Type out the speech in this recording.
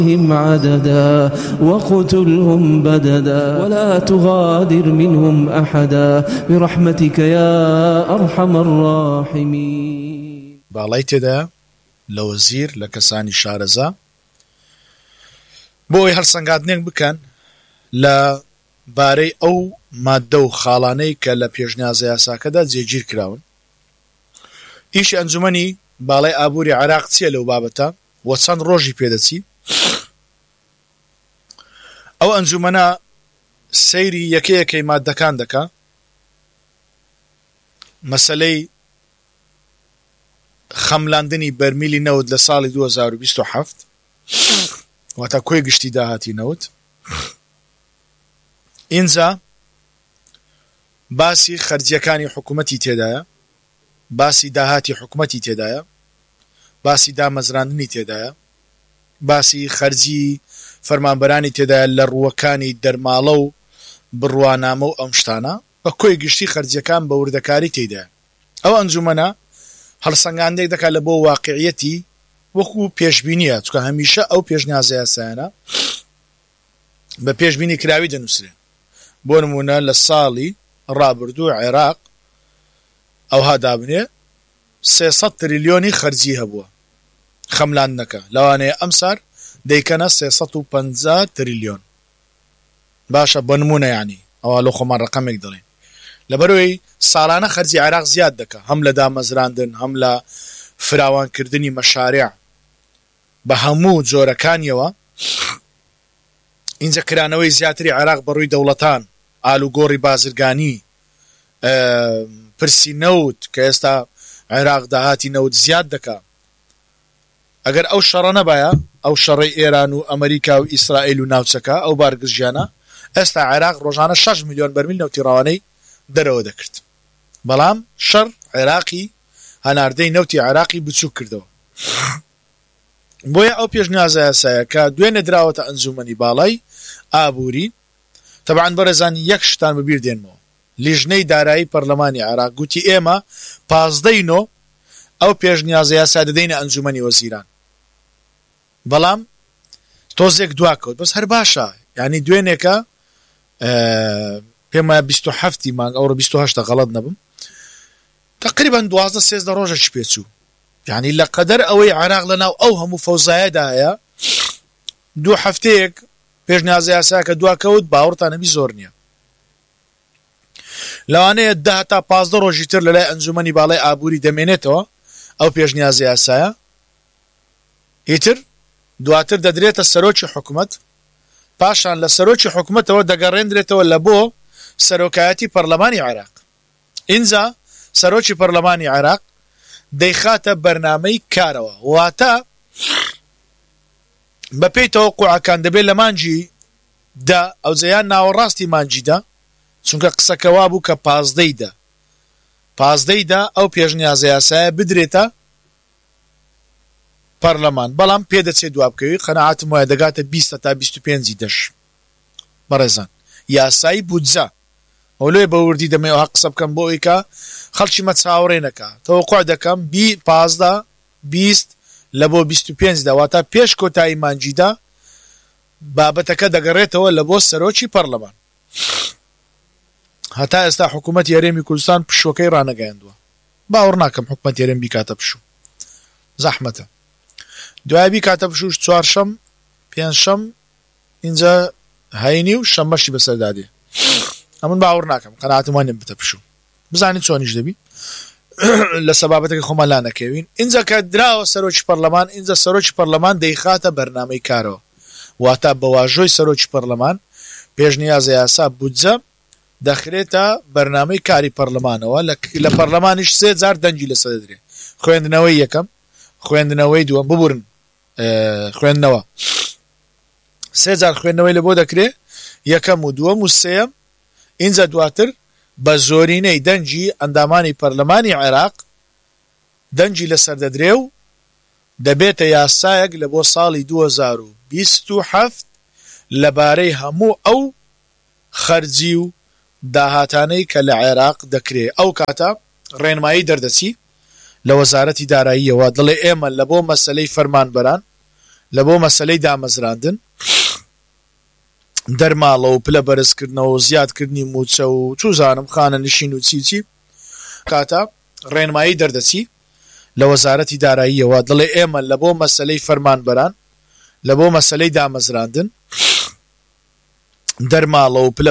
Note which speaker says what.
Speaker 1: هم عددا وقتلهم بددا ولا تغادر منهم أحدا برحمتك يا أرحم الراحمين.
Speaker 2: باڵای تێدا لە وەزیر لە کەسانی شارەزا بۆی هەڵسەنگاندنێک بکەن لە بارەی ئەو مادە و خاڵانەی کە لە پێشنیازە یاساکەدا جێگیر کراون. ئیشی ئەنجومەنی باڵای ئابووری عێراق چییە لەو بابەتە و چەند ڕۆژی پێدەچی؟ ئەو ئەنجومەنە سەیری یەکەیەکەی مادەکان دەکا، مەسەلەی خەملاندنی بەرمیلی نەوت لە ساڵی 2027 واتە کۆی گشتی داهاتی نەوت. ئینجا باسی خەرجیەکانی حکوومەتی تێدایە، باسی داهاتی حکوومەتی تێدایە، باسی دامەزراندنی تێدایە، باسی خەرجی فەرمانبەرانی تێدایە لە ڕووەکانی دەرماڵە و بڕوانامە و ئەم شتانە بە کۆی گشتی خەرجیەکان بە وردەکاری تێدایە. ئەو ئەنجومەنە هەڵسەنگاندێک دەکات لە بۆ واقعیەتی وەکو پێشبینیە، چونکە هەمیشە ئەو پێشنیازە یاسایانە بە پێشبینی کراوی دەنووسرێن. بۆ نمونە لە ساڵی ڕابردوو عێراق ئەوها دابنێ 300 تریلیۆنی خەرجی هەبووە خەملاندنەکە، لەوانەیە ئەمسار دەیکەنە 350 تریلیۆن. باشە بە نمونە یعنی ئەوە لە خۆمان ڕقەمێک دەڵێن. لەبەرەوەی ساڵانە خەرجی عێراق زیاد دەکە، هەم لە دامەزراندن هەم لە فراوانکردنی مەشارێع بە هەموو جۆرەکانیەوە. اینجا کرانەوەی زیاتری عێراق بەڕووی دەوڵەتان، ئالوگۆڕی بازرگانی، پرسی نەوت کە ئێستا عێراق داهاتی نەوت زیاد دەکا. ئەگەر ئەو شەڕە نەبایە، ئەو شەڕی ئێران و ئەمریکا و ئیسرائیل و ناوچەکە ئەو بارگژیانە، ئێستا عێراق ڕۆژانە 6 میلیۆن بەرمیل نەوتی ڕەوانەی دەرەوە دەکرد. بەڵام شەڕ عێراقی هەناردەی نەوتی عێراقی بچوو کردەوە. بۆیە ئەو پێشنیازە یاسایە کە دوێنێ دراوەتە ئەنجومەنی باڵای ئابووری، تەبعاً بەڕێزان یەک شتان بەبیر دێنمەوە. لیژنەی دارایی پەرلەمانی عێراق گوتی ئێمە 15 ئەو پێشنیازە یاسا دەدەینە ئەنجومەنی وەزیران. بەڵام تۆزێک دواکەوت، بەس هەر باشە، یعنی دوێنێکە پێم وایە 27 مانگ ئەوڕۆ 28 غەڵەت نەبم، تقریبا 12-13 ڕۆژێکی پێچوو. یعنی لە قەدەر ئەوەی عێراق لەناو ئەو هەموو فەوزایەدا هەیە، 2 هەفتەیەک پێشنیازە یاساکە دواکەوت باوەڕتان نەبی زۆر نییە. لەوانەیە 10 تا 15 ڕۆژی تر لەلای ئەنجومەنی باڵای ئابووری دەمێنێتەوە ئەو پێشنیازە یاسایە، ئیتر دواتر دەدرێتە سەرۆکی حکوومەت، پاشان لە سەرۆکی حکوومەتەوە دەگەڕێندرێتەوە لە بۆ سەرۆکایەتی پەرلەمانی عێراق. ئینجا سەرۆکی پەرلەمانی عێراق دەیخاتە بەرنامەی کارەوە، واتە بەپێی تەوەقوعەکان دەبێت لە مانجی دا ئەو جەیان ناوەڕاستی مانجیدا، چونکە قسەکەوا بوو کە 15 ئەو پێشنیازە یاسایە بدرێتە پەرلەمان. بەڵام پێدەچێت دوابکەوی قەناعەتم وایە دەگاتە 20 تا 25 دەش. بەڕێزان یاسای بودجە ئەولێ بە وردی دەمەوە قسە بکەم بۆ ئەوەی کە خەڵکی مە چاوەڕێنەکە. تەوەقوع دەکەم 15-20 لە بۆ 25 داواتە پێش کۆتایی مانجیدا بابەتەکە دەگەڕێتەوە لە بۆ سەرۆکی پەرلەمان. هەتا ئێستا حکوومەتی هەرێمی کوردستان پشوەکەی ڕانەگەیاندووە. باوەڕ ناکەم حکوومەتی هەرێم بیکاتە پشوو، زەحمەتە. دوای بیکاتە پشووش 4شەم 5شەم اینجا هەینی و شەمەشی بەسەردادێ. ئەمن باوەڕ ناکەم، قەناعەتم وانێ بتە پشوو. بزانین چۆنیش دەبی لە سەبابەتەکە خۆمان لا نەکەوین. اینجا کە دراوە سەرۆکی پەرلەمان، اینجا سەرۆکی پەرلەمان دەیخاتە بەرنامەی کارەوە، واتە بە واژۆی سەرۆکی پەرلەمان پێشنیازە یاسا بودجە دەخرێتە بەرنامەی کاری پەرلەمانەوە. لە پەرلەمانیش 3 جار دەنگی لەسەر دەدرێت. خوێندنەوەی یەکەم، خوێندنەوەی دووەم، ببورن خوێندنەوە 3 جار خوێندنەوەی لە بۆ دەکرێت، یەکەم و دووەم و سێم. اینجا دواتر بە زۆرینەی دەنجی ئەندامانی پەرلەمانی عێراق دەنجی لەسەر دەدرێ و دەبێتە یاسایەک لە بۆ ساڵی 2027 لەبارەی هەموو ئەو خەرجی و داهاتانەی کە لە عێراق دەکرێت. ئەو کاتە ڕێنمایی دەردەچی لە وەزارەتی داراییەوە، دڵێ ئێمە لە بۆ مەسەلەی فەرمانبەران لە بۆ مەسەلەی دامەزراندن دەرماڵە و پلە بەرزکردنەوە و زیادکردنی موچە و چوزانم خانە نشین و چیچی کاتە ڕێنمایی دەردەچی لە وەزارەتی داراییەوە دڵێ ئێمە لە بۆ مەسەلەی فەرمانبەران لە بۆ مەسەلەی دامەزراندن دەرماڵە و پلە